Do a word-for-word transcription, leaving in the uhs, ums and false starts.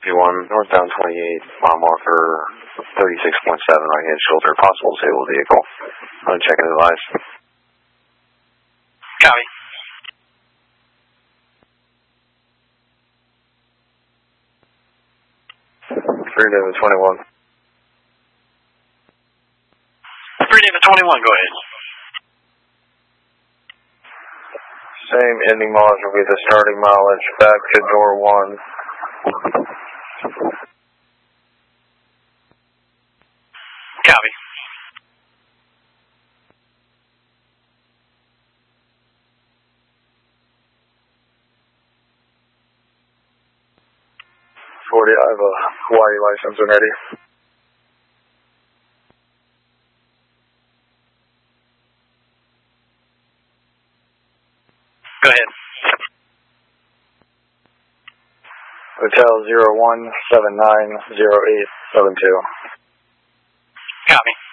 one, northbound twenty-eight, mile marker thirty-six point seven, right hand shoulder, possible disabled vehicle. I'm checking the device. Copy. three David twenty-one. three David twenty-one, go ahead. Same ending mileage will be the starting mileage back to door one. Copy. forty, I have a Hawaii license and ready. Go ahead. Hotel zero one seven nine zero eight seven two. Copy.